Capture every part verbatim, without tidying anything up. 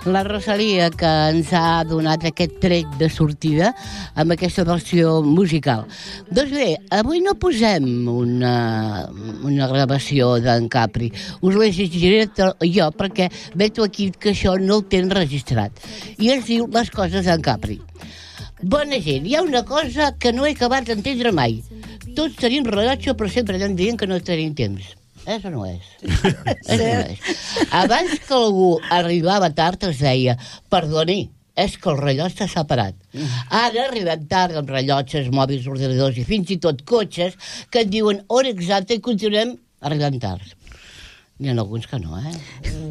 La Rosalia, que ens ha donat aquest tret de sortida amb aquesta versió musical. Doncs bé, avui no posem una, una gravació d'en Capri. Us l'he llegiré jo, perquè veig aquí que això no ho tens registrat. I es diu Les coses d'en Capri. Bona gent, hi ha una cosa que no he acabat d'entendre mai. Tots tenim rellotge, però sempre anem dient que no tenim temps. És o no és? Sí. És o no és? Abans que algú arribava tard es deia, perdoni, és que el rellotge s'ha parat. Ara arribem tard amb rellotges, mòbils, ordinadors i fins i tot cotxes que et diuen hora exacta i continuem arribant tard. N'hi ha alguns que no, eh?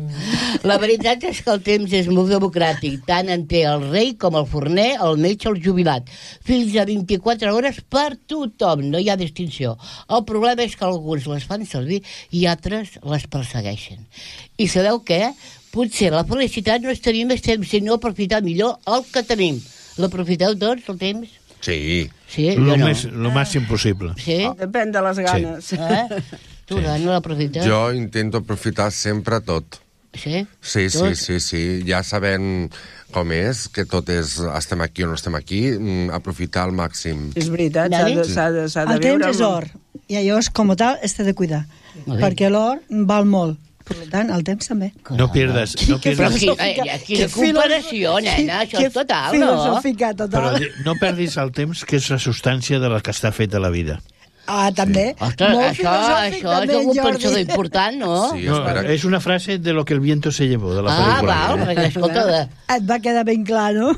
La veritat és que el temps és molt democràtic. Tant en té el rei com el forner, el metge o el jubilat. Fins a vint-i-quatre hores per tothom, no hi ha distinció. El problema és que alguns les fan servir i altres les persegueixen. I sabeu què? Potser la felicitat no és tenir més temps, sinó aprofitar millor el que tenim. L'aprofiteu tots, el temps? Sí. Sí, lo jo no. Més, lo màxim possible. Sí? Oh, depèn de les ganes. Sí. Eh? Tu, sí. No l'aprofites? Jo intento aprofitar sempre tot. Sí? Sí, sí, Tot? sí, sí. Ja sabent com és, que tot és estem aquí o no estem aquí, mm, aprofitar al màxim. És veritat, s'ha de, s'ha de, s'ha de El viure... temps és or, i llavors, com a tal, has de cuidar. Perquè l'or val molt. Per tant, el temps també. No pierdes... No Però pierdes aquí, ai, aquí la comparació, nena, això és total, no? Filosòfica però total. di- no perdis el temps, que és la substància de la que està feta la vida. Ah, també. Ostres, Molt això, filosòfic, això és també, algun Jordi. pensador important, no? Sí, No, espera. és una frase de lo que el viento se llevó, de la Ah, pel·lícula. val, perquè, escolta... De... Et va quedar ben clar, no?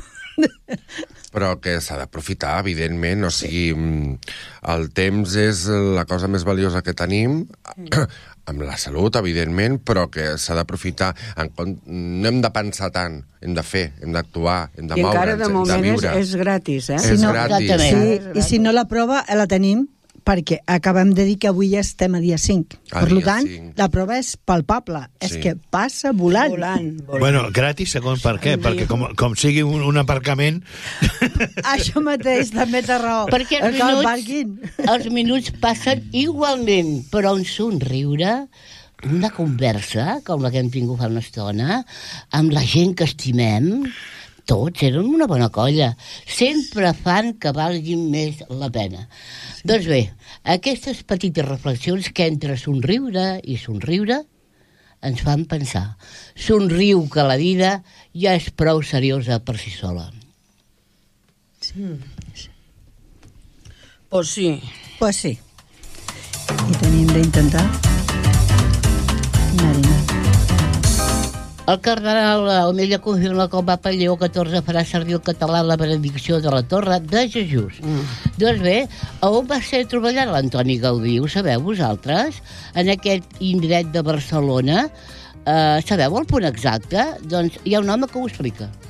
Però que s'ha d'aprofitar, evidentment. O sigui, mm, el temps és la cosa més valiosa que tenim, amb la salut, evidentment, però que s'ha d'aprofitar. En compte, no hem de pensar tant, hem de fer, hem d'actuar, hem de I encara moure'ns, de hem de moment és, viure. és gratis, eh? És Si no- gratis. Exactament. Sí, i si no la prova, la tenim, perquè acabem de dir que avui ja estem a dia cinc. A Per dia tant, cinc. la prova és palpable. És Sí. que passa volant. Volant, volant. Bueno, gratis, segons per què, perquè com, com sigui un, un aparcament... Això mateix, també té raó. Perquè els El car minuts, parking. els minuts passen igualment, però un somriure, una conversa, com la que hem tingut fa una estona, amb la gent que estimem, tots eren una bona colla. Sempre fan que valguin més la pena. Doncs bé, aquestes petites reflexions que entre somriure i somriure ens fan pensar. Somriu que la vida ja és prou seriosa per si sola. Pues sí. Pues sí. I tenim d'intentar anar-hi. El cardenal Omella confirma que el papa Lleó catorze farà servir el català en la benedicció de la Torre de Jesús. Mm. Doncs bé, on va ser treballant l'Antoni Gaudí? Ho sabeu vosaltres? En aquest indret de Barcelona. Eh, sabeu el punt exacte? Doncs hi ha un home que ho explica.